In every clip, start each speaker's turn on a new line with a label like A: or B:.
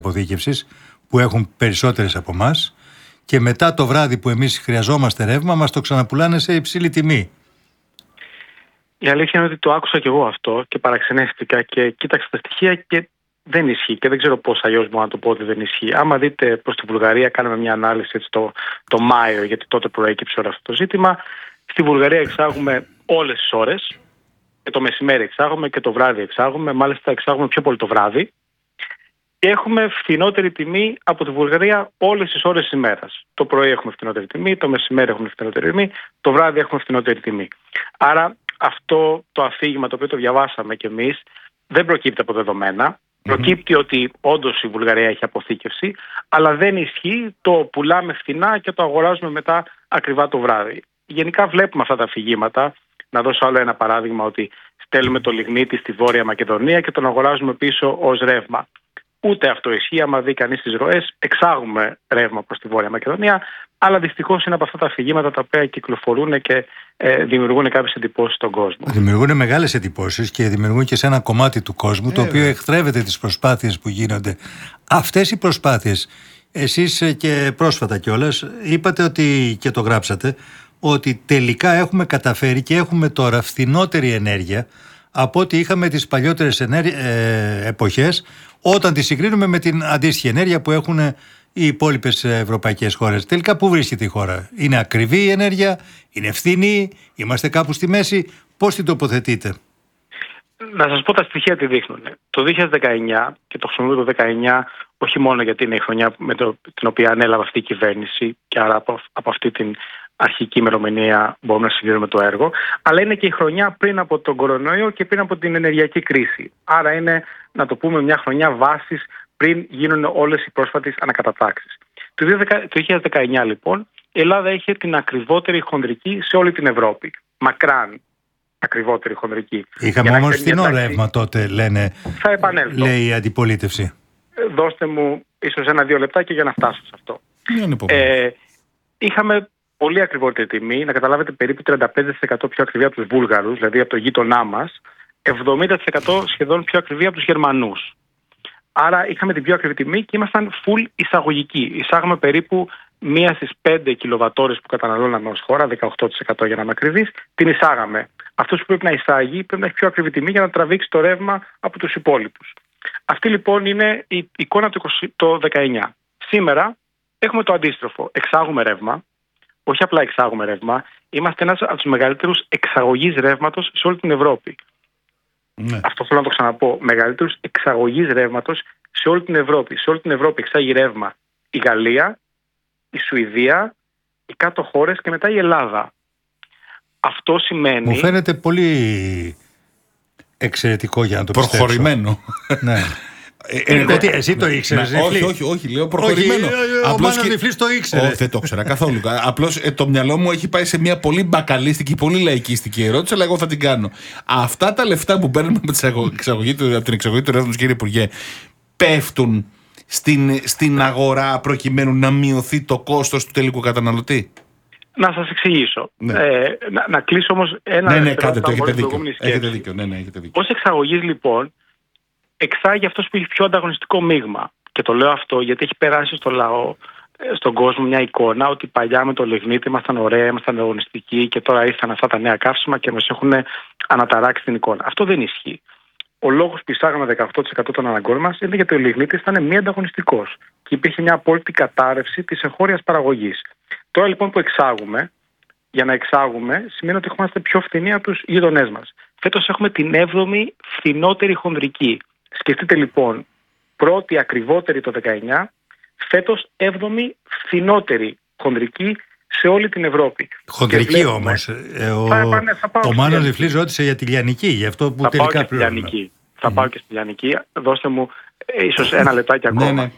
A: αποθήκευσης που έχουν περισσότερες από εμάς και μετά το βράδυ που εμείς χρειαζόμαστε ρεύμα μας το ξαναπουλάνε σε υψηλή τιμή.
B: Η αλήθεια είναι ότι το άκουσα κι εγώ αυτό και παραξενεύτηκα και κοίταξα τα στοιχεία και δεν ισχύει και δεν ξέρω πώς αλλιώς μπορώ να το πω ότι δεν ισχύει. Άμα δείτε προς τη Βουλγαρία, κάναμε μια ανάλυση έτσι, το Μάιο, γιατί τότε προέκυψε όλο αυτό το ζήτημα. Στη Βουλγαρία εξάγουμε όλες τις ώρες, και το μεσημέρι εξάγουμε και το βράδυ εξάγουμε, μάλιστα εξάγουμε πιο πολύ το βράδυ. Και έχουμε φθηνότερη τιμή από τη Βουλγαρία όλες τις ώρες της ημέρας. Το πρωί έχουμε φθηνότερη τιμή, το μεσημέρι έχουμε φθηνότερη τιμή, το βράδυ έχουμε φθηνότερη τιμή. Άρα αυτό το αφήγημα το οποίο το διαβάσαμε κι εμείς δεν προκύπτει από δεδομένα. Προκύπτει ότι όντως η Βουλγαρία έχει αποθήκευση, αλλά δεν ισχύει το πουλάμε φθηνά και το αγοράζουμε μετά ακριβά το βράδυ. Γενικά βλέπουμε αυτά τα αφηγήματα. Να δώσω άλλο ένα παράδειγμα, ότι στέλνουμε το λιγνίτη στη Βόρεια Μακεδονία και τον αγοράζουμε πίσω ως ρεύμα. Ούτε αυτό ισχύει. Άμα δει κανείς τις ροές, εξάγουμε ρεύμα προς τη Βόρεια Μακεδονία, αλλά δυστυχώς είναι από αυτά τα αφηγήματα τα οποία κυκλοφορούν και δημιουργούν κάποιες εντυπώσεις στον κόσμο.
A: Δημιουργούν μεγάλες εντυπώσεις και δημιουργούν και σε ένα κομμάτι του κόσμου το οποίο εχθρεύεται τις προσπάθειες που γίνονται. Αυτές οι προσπάθειες, εσείς και πρόσφατα κιόλας, είπατε ότι, και το γράψατε, ότι τελικά έχουμε καταφέρει και έχουμε τώρα φθηνότερη ενέργεια από ό,τι είχαμε τις παλιότερες εποχές, όταν τη συγκρίνουμε με την αντίστοιχη ενέργεια που έχουν οι υπόλοιπες ευρωπαϊκές χώρες. Τελικά πού βρίσκεται η χώρα? Είναι ακριβή η ενέργεια? Είναι φθηνή? Είμαστε κάπου στη μέση? Πώς την τοποθετείτε?
B: Να σας πω τα στοιχεία τι δείχνουν. Το 2019, και το χρησιμοποιώ το 2019 όχι μόνο γιατί είναι η χρονιά με την οποία ανέλαβε αυτή η κυβέρνηση και άρα από αυτή την αρχική ημερομηνία μπορούμε να συγκρίνουμε το έργο, αλλά είναι και η χρονιά πριν από τον κορονοϊό και πριν από την ενεργειακή κρίση. Άρα είναι, να το πούμε, μια χρονιά βάσης πριν γίνουν όλες οι πρόσφατες ανακατατάξεις. Το 2019 λοιπόν η Ελλάδα είχε την ακριβότερη χονδρική σε όλη την Ευρώπη. Μακράν ακριβότερη χονδρική.
A: Είχαμε όμως φθηνό ρεύμα τότε,
B: θα επανέλθω.
A: Λέει η αντιπολίτευση.
B: Δώστε μου ίσως 1-2 λεπτάκια για να φτάσω σε αυτό. Είχαμε πολύ ακριβότερη τιμή, να καταλάβετε περίπου 35% πιο ακριβή από τους Βούλγαρους, δηλαδή από το γείτονά μας, 70% σχεδόν πιο ακριβή από τους Γερμανούς. Άρα είχαμε την πιο ακριβή τιμή και ήμασταν full εισαγωγικοί. Εισάγαμε περίπου 1 στις 5 κιλοβατόρες που καταναλώναμε ως χώρα, 18% για να είμαι ακριβής, την εισάγαμε. Αυτός που πρέπει να εισάγει πρέπει να έχει πιο ακριβή τιμή για να τραβήξει το ρεύμα από τους υπόλοιπους. Αυτή λοιπόν είναι η εικόνα το 19. Σήμερα έχουμε το αντίστροφο. Εξάγουμε ρεύμα. Όχι απλά εξάγουμε ρεύμα, είμαστε ένας από τους μεγαλύτερους εξαγωγείς ρεύματος σε όλη την Ευρώπη. Ναι. Αυτό θέλω να το ξαναπώ. Μεγαλύτερους εξαγωγείς ρεύματος σε όλη την Ευρώπη. Σε όλη την Ευρώπη εξάγει ρεύμα η Γαλλία, η Σουηδία, οι κάτω χώρες και μετά η Ελλάδα. Αυτό σημαίνει...
A: Μου φαίνεται πολύ εξαιρετικό για να το πιστέψω.
C: Προχωρημένο.
A: Ναι. Εσύ το ήξερες?
C: Όχι, λέω προχωρημένο.
A: Ο Μάνος Νιφλής το ήξερε.
C: Όχι, δεν το ήξερα καθόλου. Απλώς το μυαλό μου έχει πάει σε μια πολύ μπακαλίστικη, πολύ λαϊκίστικη ερώτηση, αλλά εγώ θα την κάνω. Αυτά τα λεφτά που παίρνουμε από την εξαγωγή του ρεύματος, κύριε Υπουργέ, πέφτουν στην αγορά προκειμένου να μειωθεί το κόστος του τελικού καταναλωτή?
B: Να σας εξηγήσω. Ναι. Να κλείσω όμως ένα...
C: Ναι, κάντε το, έχετε δίκιο.
B: Ως εξαγωγής λοιπόν εξάγει αυτός που έχει πιο ανταγωνιστικό μείγμα. Και το λέω αυτό γιατί έχει περάσει στο λαό, στον κόσμο, μια εικόνα ότι παλιά με το λιγνίτη ήμασταν ωραία, ήμασταν ανταγωνιστικοί και τώρα ήρθαν αυτά τα νέα καύσιμα και μας έχουν αναταράξει την εικόνα. Αυτό δεν ισχύει. Ο λόγος που εισάγαμε 18% των αναγκών μας είναι γιατί ο λιγνίτης ήταν μη ανταγωνιστικός και υπήρχε μια απόλυτη κατάρρευση της εγχώριας παραγωγής. Τώρα λοιπόν που εξάγουμε, για να εξάγουμε, σημαίνει ότι είμαστε πιο φθηνοί από τους γείτονές μας. Φέτος έχουμε την 7η φθηνότερη χονδρική. Σκεφτείτε λοιπόν, πρώτη ακριβότερη το 19, φέτος 7η φθηνότερη χονδρική σε όλη την Ευρώπη.
A: Χονδρική όμως. Ο Μάνος Νιφλής ρώτησε για τη λιανική, για αυτό που τελικά πληρώνουμε.
B: Θα πάω και στη λιανική. Δώστε μου ίσως 1 λεπτάκι ακόμα.
C: Ναι.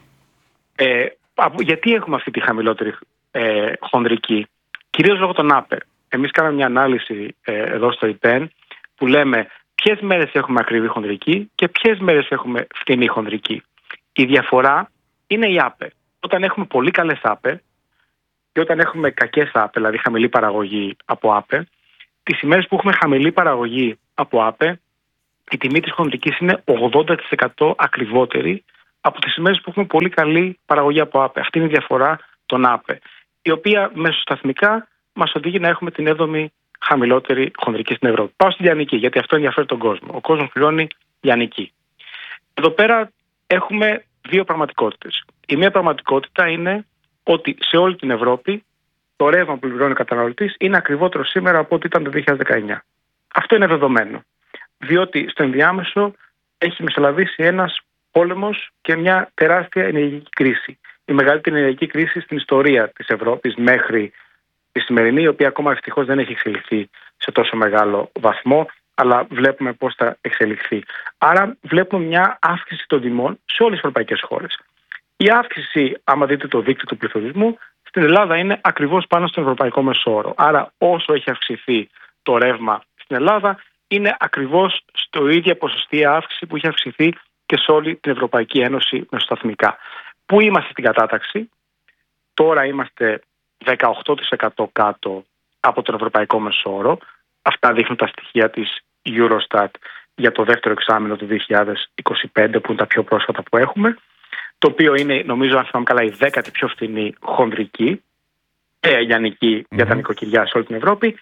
B: Γιατί έχουμε αυτή τη χαμηλότερη χονδρική? Κυρίως λόγω των ΑΠΕ. Εμείς κάναμε μια ανάλυση εδώ στο ΙΠΕΝ που λέμε ποιες μέρες έχουμε ακριβή χονδρική και ποιες μέρες έχουμε φθηνή χονδρική. Η διαφορά είναι η ΑΠΕ. Όταν έχουμε πολύ καλές ΑΠΕ και όταν έχουμε κακές ΑΠΕ, δηλαδή χαμηλή παραγωγή από ΑΠΕ, τις ημέρες που έχουμε χαμηλή παραγωγή από ΑΠΕ, η τιμή της χονδρικής είναι 80% ακριβότερη από τις ημέρες που έχουμε πολύ καλή παραγωγή από ΑΠΕ. Αυτή είναι η διαφορά των ΑΠΕ, η οποία μεσοσταθμικά μας οδηγεί να έχουμε την 7η χαμηλότερη χονδρική στην Ευρώπη. Πάω στη λιανική, γιατί αυτό ενδιαφέρει τον κόσμο. Ο κόσμος πληρώνει λιανική. Εδώ πέρα έχουμε δύο πραγματικότητες. Η μία πραγματικότητα είναι ότι σε όλη την Ευρώπη το ρεύμα που πληρώνει ο καταναλωτής είναι ακριβότερο σήμερα από ό,τι ήταν το 2019. Αυτό είναι δεδομένο. Διότι στο ενδιάμεσο έχει μεσολαβήσει ένας πόλεμος και μια τεράστια ενεργειακή κρίση. Η μεγαλύτερη ενεργειακή κρίση στην ιστορία της Ευρώπης μέχρι τη σημερινή, η οποία ακόμα ευτυχώς δεν έχει εξελιχθεί σε τόσο μεγάλο βαθμό, αλλά βλέπουμε πώς θα εξελιχθεί. Άρα βλέπουμε μια αύξηση των τιμών σε όλες τις ευρωπαϊκές χώρες. Η αύξηση, άμα δείτε το δίκτυο του πληθωρισμού, στην Ελλάδα είναι ακριβώς πάνω στον ευρωπαϊκό μεσόωρο. Άρα όσο έχει αυξηθεί το ρεύμα στην Ελλάδα, είναι ακριβώς στο ίδια ποσοστία αύξηση που έχει αυξηθεί και σε όλη την Ευρωπαϊκή Ένωση μεσοσταθμικά. Πού είμαστε στην κατάταξη? Τώρα είμαστε 18% κάτω από τον ευρωπαϊκό μεσόωρο. Αυτά δείχνουν τα στοιχεία της Eurostat για το δεύτερο εξάμηνο του 2025, που είναι τα πιο πρόσφατα που έχουμε. Το οποίο είναι, νομίζω, αν θυμάμαι καλά, η 10η πιο φθηνή χονδρική λιανική για τα νοικοκυριά σε όλη την Ευρώπη.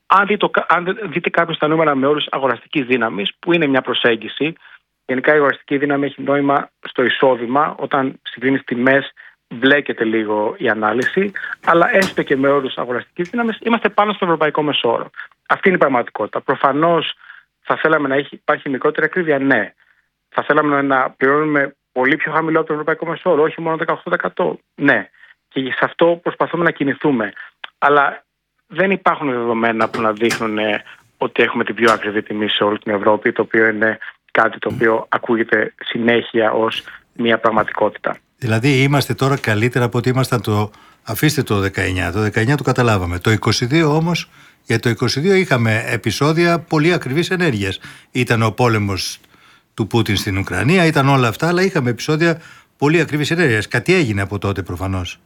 B: Αν δείτε κάποιος τα νούμερα με όρους αγοραστικής δύναμης, που είναι μια προσέγγιση, γενικά η αγοραστική δύναμη έχει νόημα στο εισόδημα, όταν συγκρίνεις τιμές μπλέκεται λίγο η ανάλυση, αλλά έστω και με όρους αγοραστικής δύναμης είμαστε πάνω στο ευρωπαϊκό μεσόωρο. Αυτή είναι η πραγματικότητα. Προφανώς θα θέλαμε να υπάρχει μικρότερη ακρίβεια, ναι. Θα θέλαμε να πληρώνουμε πολύ πιο χαμηλό από το ευρωπαϊκό μεσόωρο, όχι μόνο 18%. Ναι. Και σε αυτό προσπαθούμε να κινηθούμε. Αλλά δεν υπάρχουν δεδομένα που να δείχνουν ότι έχουμε την πιο ακριβή τιμή σε όλη την Ευρώπη, το οποίο είναι κάτι το οποίο ακούγεται συνέχεια ως μια πραγματικότητα.
A: Δηλαδή είμαστε τώρα καλύτερα από ότι ήμασταν αφήστε το 19. Το 19 το καταλάβαμε. Το 22 όμως, για το 22 είχαμε επεισόδια πολύ ακριβής ενέργειας. Ήταν ο πόλεμος του Πούτιν στην Ουκρανία, ήταν όλα αυτά, αλλά είχαμε επεισόδια πολύ ακριβής ενέργειας. Κάτι έγινε από τότε προφανώς.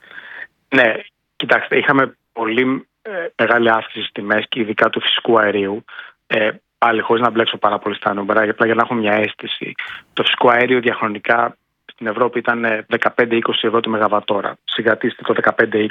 A: Ναι,
B: κοιτάξτε, είχαμε πολύ μεγάλη αύξηση στις τιμές και ειδικά του φυσικού αερίου. Πάλι χωρίς να μπλέξω πάρα πολύ στα νούμερα, απλά για να έχουμε μια αίσθηση. Το φυσικό αέριο διαχρονικά στην Ευρώπη ήταν 15-20 ευρώ τη μεγαβατόρα. Συγκρατήστε το 15-20.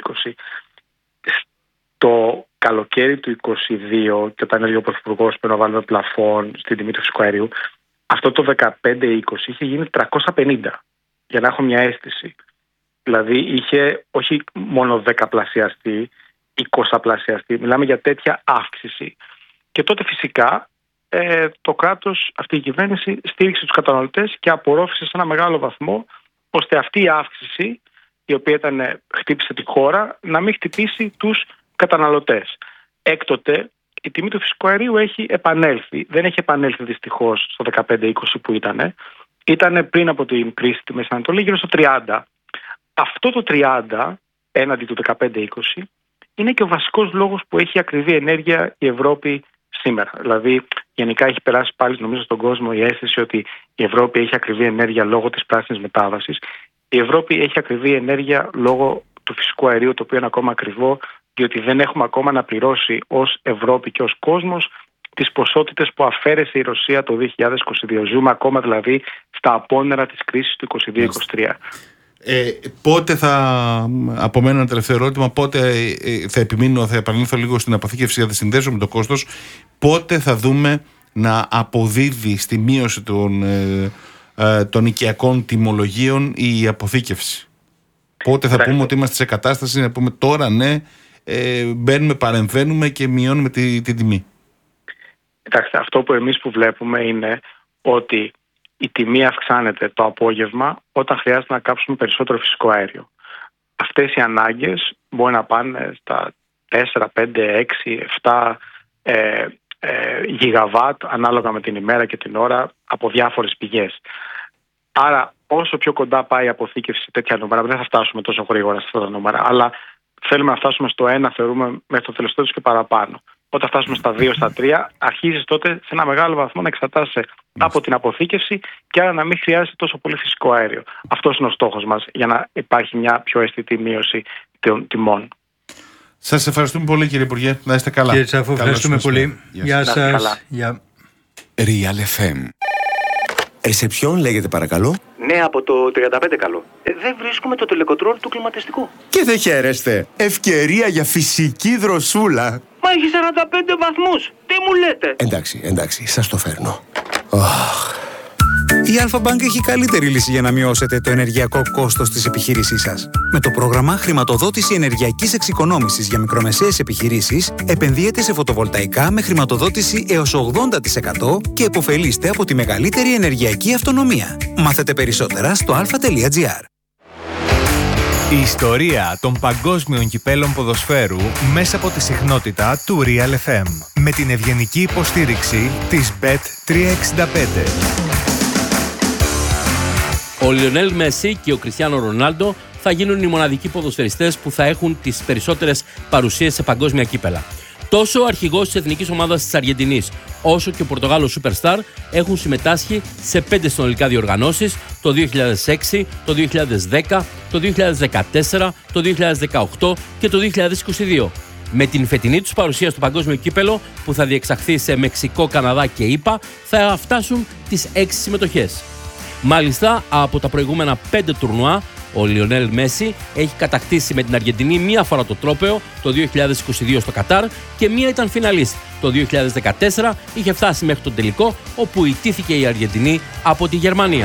B: Το καλοκαίρι του 2022, και όταν έλεγε ο Πρωθυπουργός που να βάλουμε πλαφόν στην τιμή του φυσικού αερίου, αυτό το 15-20 είχε γίνει 350. Για να έχω μια αίσθηση. Δηλαδή είχε όχι μόνο 10πλασιαστεί, 20πλασιαστεί. Μιλάμε για τέτοια αύξηση. Και τότε φυσικά το κράτος, αυτή η κυβέρνηση, στήριξε τους καταναλωτές και απορρόφησε σε ένα μεγάλο βαθμό, ώστε αυτή η αύξηση, η οποία χτύπησε τη χώρα, να μην χτυπήσει τους καταναλωτές. Έκτοτε η τιμή του φυσικού αερίου έχει επανέλθει. Δεν έχει επανέλθει δυστυχώς στο 15-20 που ήταν. Ήταν πριν από την κρίση στη Μέση Ανατολή γύρω στο 30. Αυτό το 30 έναντι του 15-20 είναι και ο βασικός λόγος που έχει ακριβή ενέργεια η Ευρώπη σήμερα. Δηλαδή, γενικά έχει περάσει πάλι, νομίζω, στον κόσμο η αίσθηση ότι η Ευρώπη έχει ακριβή ενέργεια λόγω της πράσινης μετάβασης. Η Ευρώπη έχει ακριβή ενέργεια λόγω του φυσικού αερίου, το οποίο είναι ακόμα ακριβό, διότι δεν έχουμε ακόμα να πληρώσει ως Ευρώπη και ως κόσμος τις ποσότητες που αφαίρεσε η Ρωσία το 2022. Ζούμε ακόμα δηλαδή στα απόνερα της κρίσης του 2022-2023.
C: Πότε από μένα ένα τελευταίο ερώτημα, πότε θα επανέλθω λίγο στην αποθήκευση για να συνδέσω με το κόστος, πότε θα δούμε να αποδίδει στη μείωση των οικιακών τιμολογίων η αποθήκευση? Πότε θα πούμε ότι είμαστε σε κατάσταση να πούμε τώρα ναι, μπαίνουμε, παρεμβαίνουμε και μειώνουμε την τιμή?
B: Κοιτάξτε, αυτό που εμείς που βλέπουμε είναι ότι η τιμή αυξάνεται το απόγευμα όταν χρειάζεται να κάψουμε περισσότερο φυσικό αέριο. Αυτές οι ανάγκες μπορεί να πάνε στα 4, 5, 6, 7 γιγαβάτ ανάλογα με την ημέρα και την ώρα από διάφορες πηγές. Άρα όσο πιο κοντά πάει η αποθήκευση σε τέτοια νούμερα, δεν θα φτάσουμε τόσο γρήγορα σε αυτά τα νούμερα, αλλά θέλουμε να φτάσουμε στο 1, θεωρούμε μέχρι το τελευταίο και παραπάνω. Όταν φτάσουμε στα 2, στα 3, αρχίζεις τότε σε ένα μεγάλο βαθμό να εξαρτάσαι από την αποθήκευση και άρα να μην χρειάζεται τόσο πολύ φυσικό αέριο. Αυτός είναι ο στόχος μας, για να υπάρχει μια πιο αισθητή μείωση των τιμών.
C: Σας ευχαριστούμε πολύ, κύριε Υπουργέ. Να είστε καλά.
A: Κύριε Τσάφο, ευχαριστούμε πολύ. Γεια σας.
D: Real FM. Σε ποιον λέγεται παρακαλώ? Ναι, από το 35 καλό. Δεν βρίσκουμε το τελεκοτρόλ του κλιματιστικού.
E: Και δεν χαίρεστε. Ευκαιρία για φυσική δροσούλα.
D: Μα έχει 45 βαθμούς. Τι μου λέτε?
E: Εντάξει, σας το φέρνω. Η Αλφα-Bank έχει καλύτερη λύση για να μειώσετε το ενεργειακό κόστος της επιχείρησής σας. Με το πρόγραμμα Χρηματοδότηση Ενεργειακής Εξοικονόμησης για μικρομεσαίες επιχειρήσεις, επενδύετε σε φωτοβολταϊκά με χρηματοδότηση έως 80% και επωφελείστε από τη μεγαλύτερη ενεργειακή αυτονομία. Μάθετε περισσότερα στο alpha.gr.
F: Η ιστορία των παγκόσμιων κυπέλων ποδοσφαίρου μέσα από τη συχνότητα του Real FM. Με την ευγενική υποστήριξη της Bet365.
G: Ο Λιονέλ Μέση και ο Κριστιάνο Ρονάλντο θα γίνουν οι μοναδικοί ποδοσφαιριστές που θα έχουν τις περισσότερες παρουσίες σε παγκόσμια κύπελα. Τόσο ο αρχηγός της εθνικής ομάδας της Αργεντινής, όσο και ο Πορτογάλος Superstar έχουν συμμετάσχει σε 5 συνολικά διοργανώσεις το 2006, το 2010, το 2014, το 2018 και το 2022. Με την φετινή τους παρουσία στο παγκόσμιο κύπελο που θα διεξαχθεί σε Μεξικό, Καναδά και ΗΠΑ θα φτάσουν τις 6 συμμετοχές. Μάλιστα, από τα προηγούμενα 5 τουρνουά, ο Λιονέλ Μέση έχει κατακτήσει με την Αργεντινή μία φορά το τρόπαιο το 2022 στο Κατάρ και μία ήταν φιναλίστ. Το 2014 είχε φτάσει μέχρι τον τελικό, όπου ιτήθηκε η Αργεντινή από τη Γερμανία.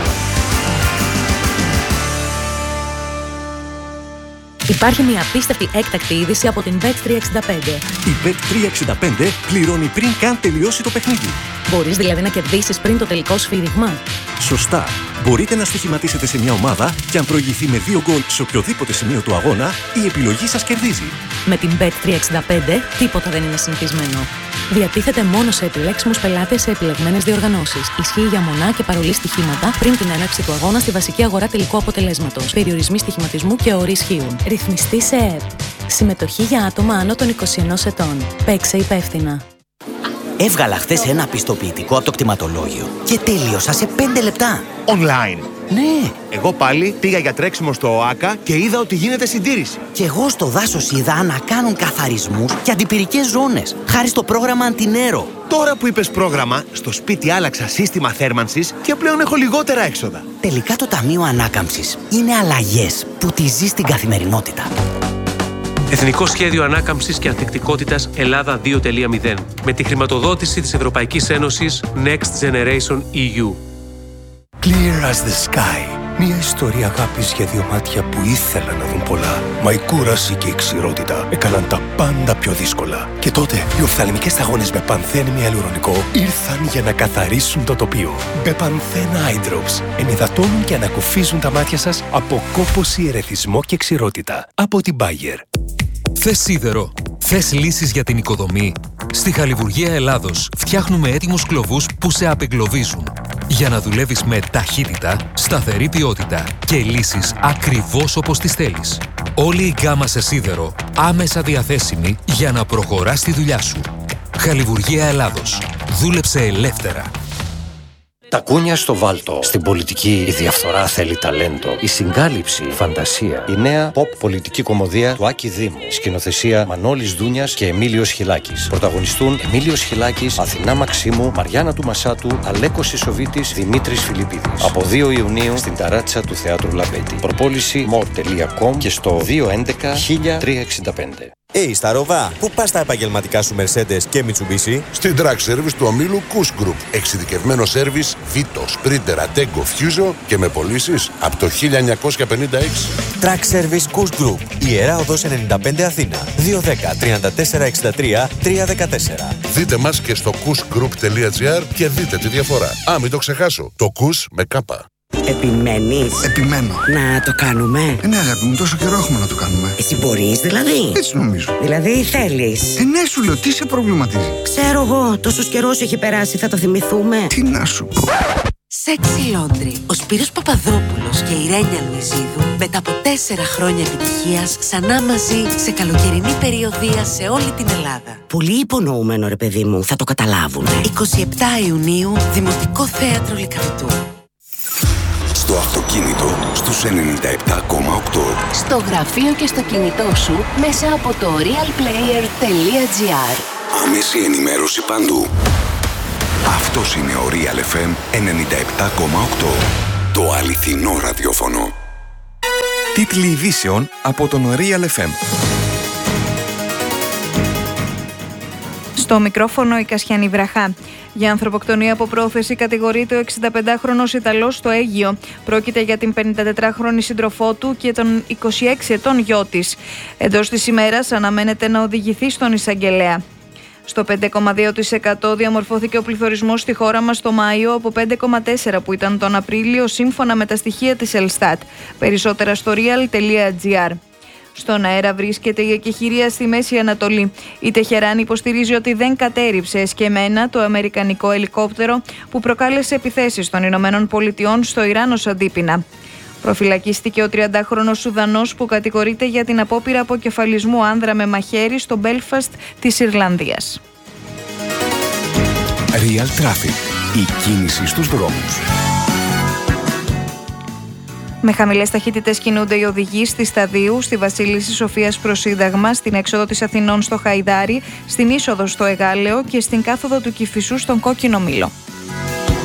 H: Υπάρχει μια απίστευτη έκτακτη είδηση από την Bet365.
I: Η Bet365 πληρώνει πριν καν τελειώσει το παιχνίδι.
H: Μπορείς δηλαδή να κερδίσεις πριν το τελικό σφύριγμα.
I: Σωστά. Μπορείτε να στοιχηματίσετε σε μια ομάδα και αν προηγηθεί με 2 γκολ σε οποιοδήποτε σημείο του αγώνα, η επιλογή σας κερδίζει.
H: Με την Bet365 τίποτα δεν είναι συνηθισμένο. Διατίθεται μόνο σε επιλέξιμους πελάτες σε επιλεγμένες διοργανώσεις. Ισχύει για μονά και παρολί στοιχήματα πριν την έναρξη του αγώνα στη βασική αγορά τελικού αποτελέσματος. Περιορισμοί στοιχηματισμού και όροι ισχύουν. Ρυθμιστή σε ΕΕΠ. Συμμετοχή για άτομα άνω των 21 ετών. Παίξε υπεύθυνα.
J: Έβγαλα χθες ένα πιστοποιητικό από το κτηματολόγιο και τέλειωσα σε 5 λεπτά.
E: Online.
J: Ναι.
E: Εγώ πάλι πήγα για τρέξιμο στο ΟΑΚΑ και είδα ότι γίνεται συντήρηση.
J: Και εγώ στο δάσος είδα να κάνουν καθαρισμούς και αντιπυρικές ζώνες, χάρη στο πρόγραμμα Αντινέρο.
E: Τώρα που είπες πρόγραμμα, στο σπίτι άλλαξα σύστημα θέρμανσης και πλέον έχω λιγότερα έξοδα.
J: Τελικά το Ταμείο Ανάκαμψης είναι αλλαγές που τη ζεις στην καθημερινότητα.
K: Εθνικό Σχέδιο Ανάκαμψης και Ανθεκτικότητας Ελλάδα 2.0 με τη χρηματοδότηση της Ευρωπαϊκής Ένωσης Next Generation EU.
L: Clear as the sky. Μια ιστορία αγάπης για 2 μάτια που ήθελαν να δουν πολλά. Μα η κούραση και η ξηρότητα έκαναν τα πάντα πιο δύσκολα. Και τότε οι οφθαλμικές σταγόνες με πανθένη ιαλουρονικό ήρθαν για να καθαρίσουν το τοπίο. Μπεπανθέν Eye Drops ενυδατώνουν και ανακουφίζουν τα μάτια σας από κόπωση, ερεθισμό και ξηρότητα. Από την Bayer.
M: Θες σίδερο? Θες λύσεις για την οικοδομή? Στη Χαλιβουργία Ελλάδος φτιάχνουμε έτοιμους κλωβούς που σε απεγκλωβίζουν. Για να δουλεύεις με ταχύτητα, σταθερή ποιότητα και λύσεις ακριβώς όπως τις θέλεις. Όλη η γκάμα σε σίδερο άμεσα διαθέσιμη για να προχωράς τη δουλειά σου. Χαλιβουργία Ελλάδος. Δούλεψε ελεύθερα.
N: Τα κούνια στο βάλτο. Στην πολιτική η διαφθορά θέλει ταλέντο. Η συγκάλυψη, φαντασία. Η νέα pop πολιτική κομμωδία του Άκη Δήμου. Σκηνοθεσία Μανώλης Δούνιας και Εμίλιος Χιλάκης. Πρωταγωνιστούν Εμίλιος Χιλάκης, Αθηνά Μαξίμου, Μαριάννα του Μασάτου, Αλέκος Ισοβίτης, Δημήτρης Φιλιππίδης. Από 2 Ιουνίου στην ταράτσα του Θεάτρου Λαμπέτη. Προπόληση more.com και στο 211 1365.
O: Στα Ροβά, πού πας τα επαγγελματικά σου Mercedes και Mitsubishi?
P: Στην Track Service του ομίλου Kush Group. Εξειδικευμένο σέρβις Vito, Sprinter, Ateco, Fuso και με πωλήσεις από το 1956.
O: Track Service Kush Group. Ιερά Οδός 95 Αθήνα. 210 34 63 314.
P: Δείτε μας και στο kushgroup.gr και δείτε τη διαφορά. Μην το ξεχάσω. Το Kush με κάπα.
J: Επιμένεις?
Q: Επιμένω.
J: Να το κάνουμε?
Q: Ναι, αγάπη μου, τόσο καιρό έχουμε να το κάνουμε.
J: Εσύ μπορείς δηλαδή?
Q: Έτσι νομίζω.
J: Δηλαδή θέλεις?
Q: Ναι, σου λέω, τι σε προβληματίζει?
J: Ξέρω εγώ, τόσος καιρός έχει περάσει, θα το θυμηθούμε.
Q: Τι να σου πω.
R: Sexy Laundry. Ο Σπύρος Παπαδόπουλος και η Ρένια Λουιζίδου μετά από 4 χρόνια επιτυχίας ξανά μαζί σε καλοκαιρινή περιοδεία σε όλη την Ελλάδα.
J: Πολύ υπονοούμενο ρε παιδί μου, θα το καταλάβουν.
R: 27 Ιουνίου, Δημοτικό Θέατρο Λυκαβητού.
S: Στο αυτοκίνητο στους 97,8.
T: Στο γραφείο και στο κινητό σου μέσα από το realplayer.gr.
S: Άμεση ενημέρωση παντού. Αυτός είναι ο Real FM 97,8. Το αληθινό ραδιόφωνο.
U: Τίτλοι ειδήσεων από τον Real FM.
V: Στο μικρόφωνο η Κασιανή Βραχά. Για ανθρωποκτονία από πρόθεση κατηγορείται ο 65χρονος Ιταλός στο Αίγυο. Πρόκειται για την 54χρονη σύντροφό του και τον 26 ετών γιο της. Εντός της ημέρας αναμένεται να οδηγηθεί στον εισαγγελέα. Στο 5,2% διαμορφώθηκε ο πληθωρισμός στη χώρα μας το Μάιο από 5,4% που ήταν τον Απρίλιο σύμφωνα με τα στοιχεία της Ελστάτ. Περισσότερα στο real.gr. Στον αέρα βρίσκεται η εκεχηρία στη Μέση Ανατολή. Η Τεχεράνη υποστηρίζει ότι δεν κατέρριψε εσκεμμένα το αμερικανικό ελικόπτερο που προκάλεσε επιθέσεις των Ηνωμένων Πολιτειών στο Ιράν ως αντίπεινα. Προφυλακίστηκε ο 30χρονος Σουδανός που κατηγορείται για την απόπειρα αποκεφαλισμού άνδρα με μαχαίρι στο Μπέλφαστ της Ιρλανδίας.
U: Real Traffic. Η κίνηση στους δρόμους.
V: Με χαμηλές ταχύτητες κινούνται οι οδηγοί στη Σταδίου, στη Βασίλισση Σοφίας προς Σύνταγμα, στην έξοδο της Αθηνών στο Χαϊδάρι, στην είσοδο στο Εγάλεο και στην κάθοδο του Κηφισού στον Κόκκινο Μήλο.